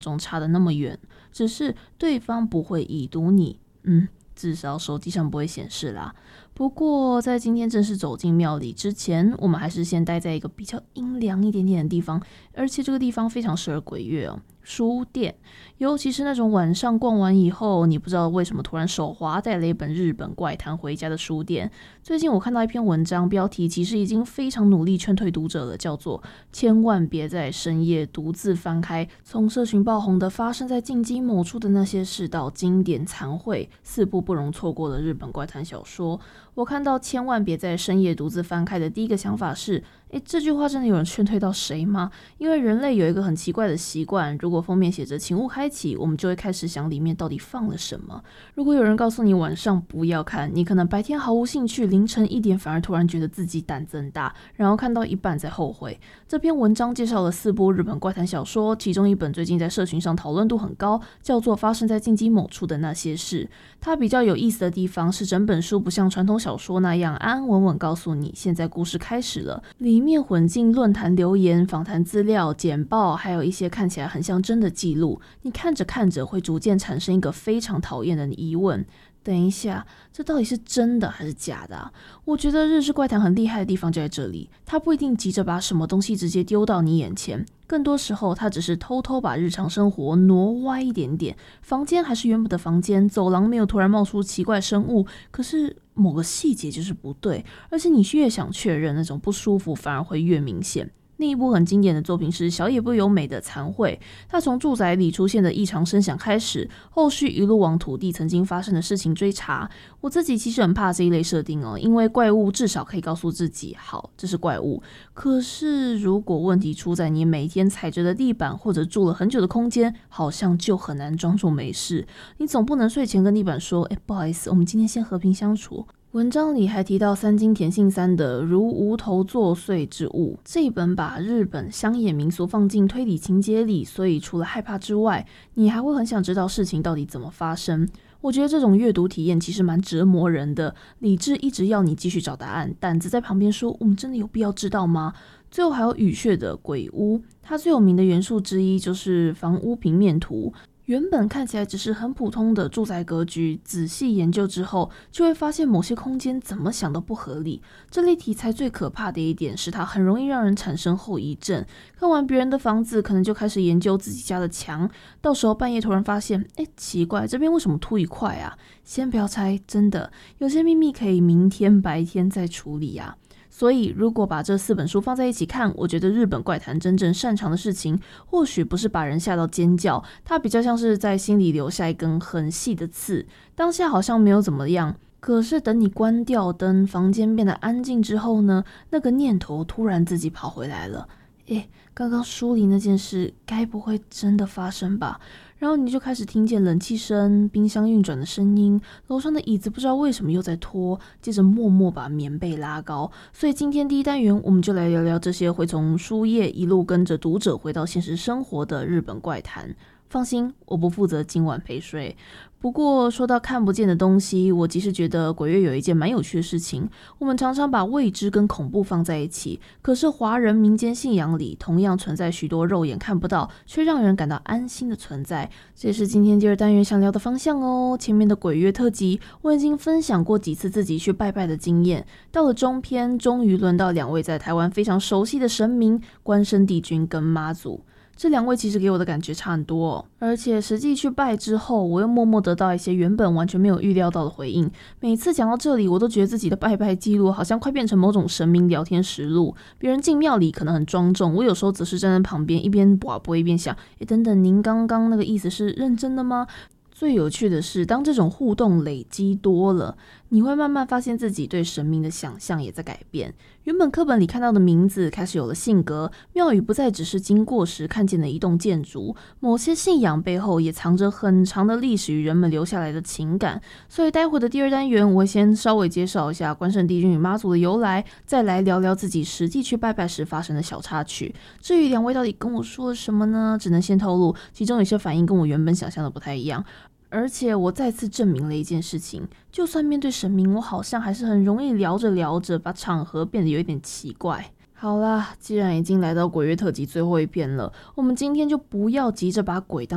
中差得那么远，只是对方不会已读你，至少手机上不会显示啦。不过在今天正式走进庙里之前，我们还是先待在一个比较阴凉一点点的地方，而且这个地方非常适合鬼月哦。书店，尤其是那种晚上逛完以后，你不知道为什么突然手滑带了一本日本怪谈回家的书店。最近我看到一篇文章，标题其实已经非常努力劝退读者了，叫做千万别在深夜独自翻开从社群爆红的发生在进击某处的那些事到经典残会4部不容错过的日本怪谈小说。我看到千万别在深夜独自翻开的第一个想法是，这句话真的有人劝退到谁吗？因为人类有一个很奇怪的习惯，如果封面写着请勿开启，我们就会开始想里面到底放了什么。如果有人告诉你晚上不要看，你可能白天毫无兴趣，凌晨1点反而突然觉得自己胆子很大，然后看到一半再后悔。这篇文章介绍了4部日本怪谈小说，其中一本最近在社群上讨论度很高，叫做发生在进击某处的那些事。它比较有意思的地方是整本书不像传统小说那样安安稳稳告诉你现在故事开始了，里面混进论坛留言、访谈资料、简报，还有一些看起来很像真的记录。你看着看着会逐渐产生一个非常讨厌的疑问，等一下，这到底是真的还是假的啊？我觉得日式怪谈很厉害的地方就在这里，它不一定急着把什么东西直接丢到你眼前，更多时候它只是偷偷把日常生活挪歪一点点，房间还是原本的房间，走廊没有突然冒出奇怪生物，可是某个细节就是不对，而且你越想确认，那种不舒服反而会越明显。另一部很经典的作品是小野不由美的残会，它从住宅里出现的异常声响开始，后续一路往土地曾经发生的事情追查。我自己其实很怕这一类设定哦，因为怪物至少可以告诉自己，好，这是怪物。可是如果问题出在你每天踩着的地板或者住了很久的空间，好像就很难装作没事。你总不能睡前跟地板说，不好意思，我们今天先和平相处。文章里还提到三津田信三的如无头作祟之物，这一本把日本乡野民俗放进推理情节里，所以除了害怕之外，你还会很想知道事情到底怎么发生。我觉得这种阅读体验其实蛮折磨人的，理智一直要你继续找答案，胆子在旁边说我们真的有必要知道吗？最后还有雨穴的鬼屋，它最有名的元素之一就是房屋平面图。原本看起来只是很普通的住宅格局，仔细研究之后就会发现某些空间怎么想都不合理。这类题材最可怕的一点是它很容易让人产生后遗症，看完别人的房子可能就开始研究自己家的墙，到时候半夜突然发现奇怪，这边为什么凸一块啊？先不要猜，真的有些秘密可以明天白天再处理啊。所以如果把这4本书放在一起看，我觉得日本怪谈真正擅长的事情或许不是把人吓到尖叫，它比较像是在心里留下一根很细的刺，当下好像没有怎么样，可是等你关掉灯，房间变得安静之后呢，那个念头突然自己跑回来了，刚刚书里那件事该不会真的发生吧？然后你就开始听见冷气声、冰箱运转的声音，楼上的椅子不知道为什么又在拖，接着默默把棉被拉高。所以今天第一单元我们就来聊聊这些会从书页一路跟着读者回到现实生活的日本怪谈。放心，我不负责今晚陪睡。不过说到看不见的东西，我其实觉得鬼月有一件蛮有趣的事情，我们常常把未知跟恐怖放在一起，可是华人民间信仰里同样存在许多肉眼看不到却让人感到安心的存在，这也是今天第2单元想聊的方向哦。前面的鬼月特辑我已经分享过几次自己去拜拜的经验，到了中篇终于轮到2位在台湾非常熟悉的神明关圣帝君跟妈祖。这2位其实给我的感觉差很多哦，而且实际去拜之后，我又默默得到一些原本完全没有预料到的回应。每次讲到这里，我都觉得自己的拜拜记录好像快变成某种神明聊天实录。别人进庙里可能很庄重，我有时候则是站在旁边一边拔杯一边想，等等，您刚刚那个意思是认真的吗？最有趣的是，当这种互动累积多了，你会慢慢发现自己对神明的想象也在改变。原本课本里看到的名字开始有了性格，庙宇不再只是经过时看见的一栋建筑，某些信仰背后也藏着很长的历史与人们留下来的情感。所以待会的第2单元，我会先稍微介绍一下关圣帝君与妈祖的由来，再来聊聊自己实际去拜拜时发生的小插曲。至于2位到底跟我说了什么呢？只能先透露，其中有些反应跟我原本想象的不太一样。而且我再次证明了一件事情，就算面对神明，我好像还是很容易聊着聊着把场合变得有一点奇怪。好啦，既然已经来到鬼月特辑最后一篇了，我们今天就不要急着把鬼当